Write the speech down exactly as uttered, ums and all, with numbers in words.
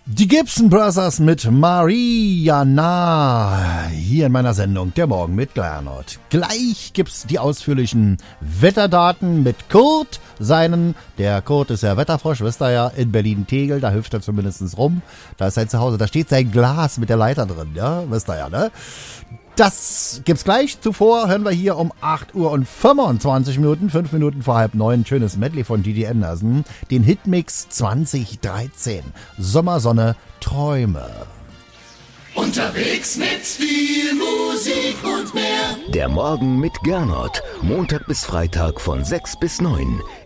Die Gibson Brothers mit Mariana hier in meiner Sendung Der Morgen mit Gernot. Gleich gibt's die ausführlichen Wetterdaten mit Kurt, seinen, der Kurt ist ja Wetterfrosch, wisst ihr ja, in Berlin-Tegel, da hüpft er zumindest rum, da ist sein Zuhause, da steht sein Glas mit der Leiter drin, ja, wisst ihr ja, ne? Das gibt's gleich. Zuvor hören wir hier um acht Uhr und fünfundzwanzig Minuten, fünf Minuten vor halb neun, schönes Medley von Didi Anderson, den Hitmix zwanzig dreizehn. Sommersonne, Träume. Unterwegs mit viel Musik und mehr. Der Morgen mit Gernot. Montag bis Freitag von sechs bis neun.